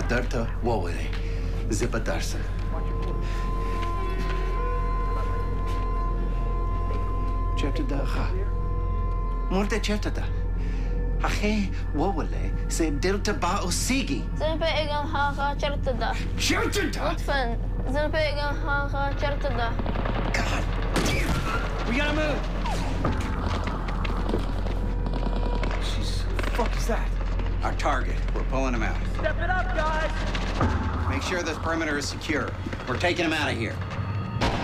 Delta Wawale, Zipadarsa. Chertada ha. Morte chertada. Ache Wawale se Delta Ba Osigi. Zilpe egan ha chertada. Chertada? Utfen. Zilpe egan ha chertada. God damn. We gotta move. Jesus, what the fuck is that? Our target. We're pulling him out. Step it up, guys! Make sure this perimeter is secure. We're taking him out of here.